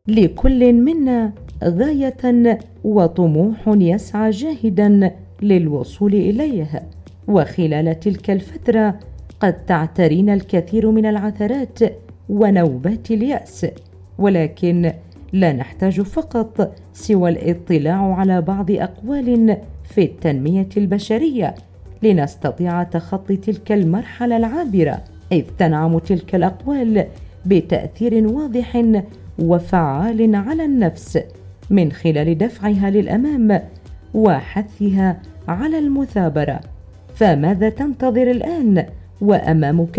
لكل منا غاية وطموح يسعى جاهدا للوصول إليه، وخلال تلك الفترة قد تعترينا الكثير من العثرات ونوبات اليأس، ولكن لا نحتاج فقط سوى الاطلاع على بعض أقوال في التنمية البشرية لنستطيع تخطي تلك المرحلة العابرة، إذ تنعم تلك الأقوال بتأثير واضح وفعال على النفس من خلال دفعها للأمام وحثها على المثابرة. فماذا تنتظر الآن وأمامك